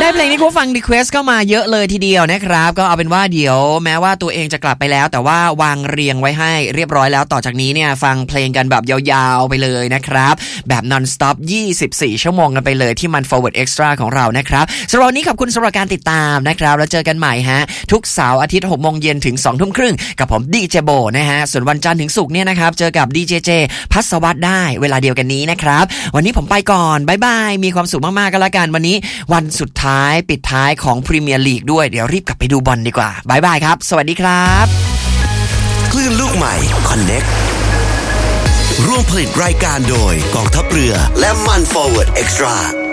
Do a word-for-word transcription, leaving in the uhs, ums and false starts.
เพลงนี้คุณฟังรีเควสก็มาเยอะเลยทีเดียวนะครับก็เอาเป็นว่าเดี๋ยวแม้ว่าตัวเองจะกลับไปแล้วแต่ว่าวางเรียงไว้ให้เรียบร้อยแล้วต่อจากนี้เนี่ยฟังเพลงกันแบบยาวๆไปเลยนะครับแบบ non stop ยี่สิบสี่ชั่วโมงกันไปเลยที่มัน forward extra ของเรานะครับสำหรับวันนี้ขอบคุณสำหรับการติดตามนะครับแล้วเจอกันใหม่ฮะทุกเสาร์อาทิตย์หกโมงเย็นถึงสองทุ่มครึ่งกับผมดีเจโบนะฮะส่วนวันจันทร์ถึงศุกร์เนี่ยนะครับเจอกับดีเจเจภัสวัฒน์ได้เวลาเดียวกันนี้นะครับวันนี้ผมไปก่อนบ๊ายบายมีความสุขมากๆกันละกันวันนี้วันสุดท้ายปิดท้ายของพรีเมียร์ลีกด้วยเดี๋ยวรีบกลับไปดูบอลดีกว่าบ๊ายบายครับสวัสดีครับคลื่นลูกใหม่ Connect ร่วมผลิตรายการโดยกองทัพเรือและมัน Forward Extra